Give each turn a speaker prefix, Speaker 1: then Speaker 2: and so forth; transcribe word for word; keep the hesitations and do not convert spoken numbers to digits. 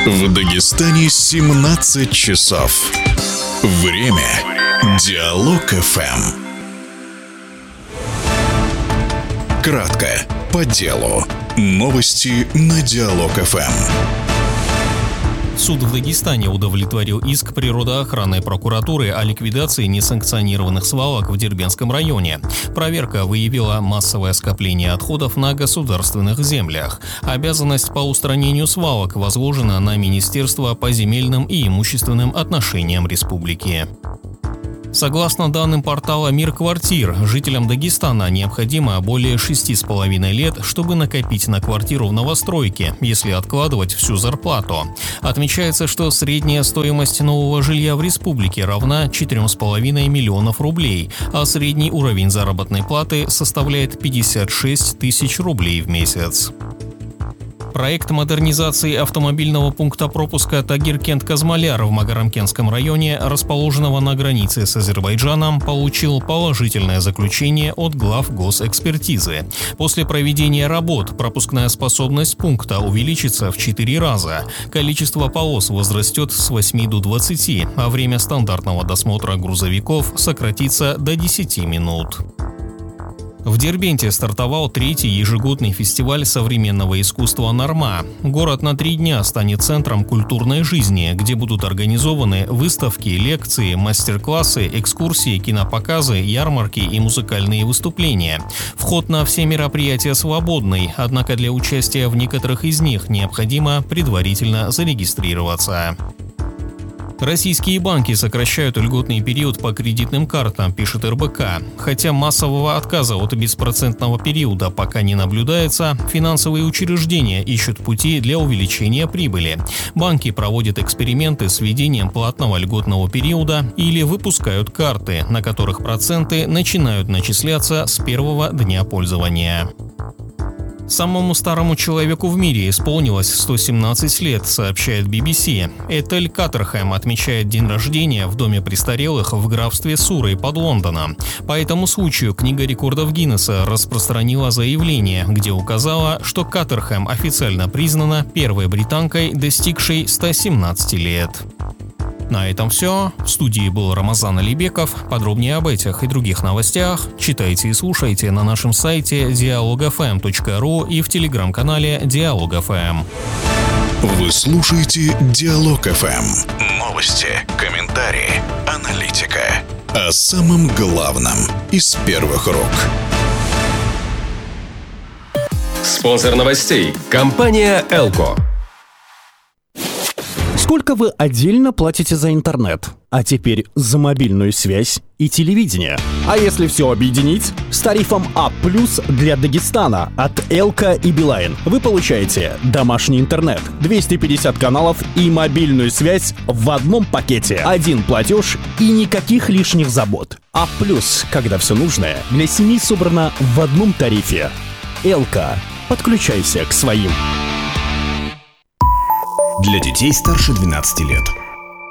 Speaker 1: В Дагестане семнадцать часов. Время Диалог эф эм. Кратко, по делу. Новости на Диалог эф эм.
Speaker 2: Суд в Дагестане удовлетворил иск природоохранной прокуратуры о ликвидации несанкционированных свалок в Дербентском районе. Проверка выявила массовое скопление отходов на государственных землях. Обязанность по устранению свалок возложена на Министерство по земельным и имущественным отношениям республики. Согласно данным портала «Мир квартир», жителям Дагестана необходимо более шести с половиной лет, чтобы накопить на квартиру в новостройке, если откладывать всю зарплату. Отмечается, что средняя стоимость нового жилья в республике равна четырем с половиной миллионов рублей, а средний уровень заработной платы составляет пятьдесят шесть тысяч рублей в месяц. Проект модернизации автомобильного пункта пропуска Тагиркент-Казмаляр в Магарамкентском районе, расположенного на границе с Азербайджаном, получил положительное заключение от глав госэкспертизы. После проведения работ пропускная способность пункта увеличится в четыре раза. Количество полос возрастет с восьми до двадцати, а время стандартного досмотра грузовиков сократится до десяти минут. В Дербенте стартовал третий ежегодный фестиваль современного искусства «Норма». Город на три дня станет центром культурной жизни, где будут организованы выставки, лекции, мастер-классы, экскурсии, кинопоказы, ярмарки и музыкальные выступления. Вход на все мероприятия свободный, однако для участия в некоторых из них необходимо предварительно зарегистрироваться. Российские банки сокращают льготный период по кредитным картам, пишет эр бэ ка. Хотя массового отказа от беспроцентного периода пока не наблюдается, финансовые учреждения ищут пути для увеличения прибыли. Банки проводят эксперименты с введением платного льготного периода или выпускают карты, на которых проценты начинают начисляться с первого дня пользования. Самому старому человеку в мире исполнилось сто семнадцать лет, сообщает би би си. Этель Каттерхэм отмечает день рождения в доме престарелых в графстве Суррей под Лондоном. По этому случаю книга рекордов Гиннесса распространила заявление, где указала, что Каттерхэм официально признана первой британкой, достигшей ста семнадцати лет. На этом все. В студии был Рамазан Алибеков. Подробнее об этих и других новостях читайте и слушайте на нашем сайте диалог эф эм точка ру и в телеграм-канале Диалог эф эм.
Speaker 1: Вы слушаете Диалог эф эм. Новости, комментарии, аналитика. О самом главном из первых рук.
Speaker 3: Спонсор новостей – компания «Элко».
Speaker 4: Сколько вы отдельно платите за интернет? А теперь за мобильную связь и телевидение. А если все объединить? С тарифом А плюс для Дагестана от Элко и Билайн вы получаете домашний интернет, двести пятьдесят каналов и мобильную связь в одном пакете. Один платеж и никаких лишних забот. А плюс, когда все нужное для семьи собрано в одном тарифе. Элко. Подключайся к своим.
Speaker 5: Для детей старше двенадцати лет.